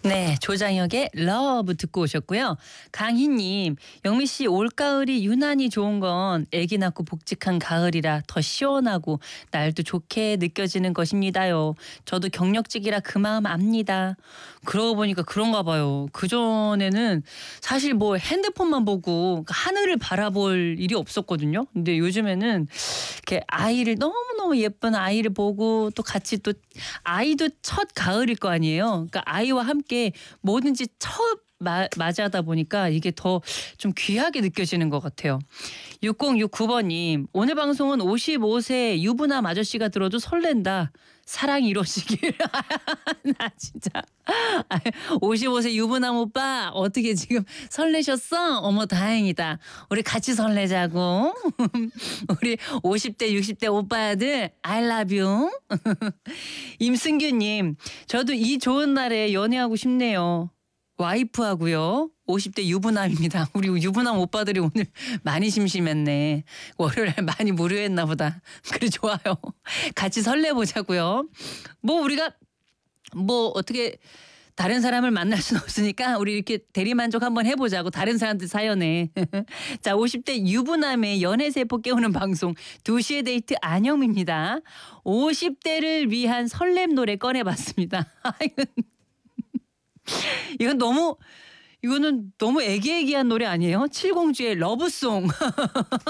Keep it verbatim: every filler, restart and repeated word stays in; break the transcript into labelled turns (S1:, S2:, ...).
S1: 네, 조장혁의 러브 듣고 오셨고요. 강희님, 영미 씨 올가을이 유난히 좋은 건 아기 낳고 복직한 가을이라 더 시원하고 날도 좋게 느껴지는 것입니다요. 저도 경력직이라 그 마음 압니다. 그러고 보니까 그런가 봐요. 그전에는 사실 뭐 핸드폰만 보고 하늘을 바라볼 일이 없었거든요. 근데 요즘에는 이렇게 아이를 너무너무 예쁜 아이를 보고 또 같이 또 아이도 첫 가을일 거 아니에요. 그러니까 아이와 함께 뭐든지 첫 마, 맞이하다 보니까 이게 더 좀 귀하게 느껴지는 것 같아요. 육공육구 번님, 오늘 방송은 오십오 세 유부남 아저씨가 들어도 설렌다. 사랑이 이루어지길. 나 진짜. 오십오 세 유부남 오빠 어떻게 지금 설레셨어? 어머 다행이다. 우리 같이 설레자고. 우리 오십 대 육십 대 오빠들 I love you. 임승규님, 저도 이 좋은 날에 연애하고 싶네요. 와이프하고요. 오십 대 유부남입니다. 우리 유부남 오빠들이 오늘 많이 심심했네. 월요일에 많이 무료했나 보다. 그래 좋아요. 같이 설레보자고요. 뭐 우리가 뭐 어떻게 다른 사람을 만날 수는 없으니까 우리 이렇게 대리만족 한번 해보자고 다른 사람들 사연에. 자, 오십 대 유부남의 연애세포 깨우는 방송 두 시의 데이트 안영미입니다. 오십 대를 위한 설렘 노래 꺼내봤습니다. 이건 너무 이거는 너무 애기애기한 노래 아니에요? 칠공주의 러브송.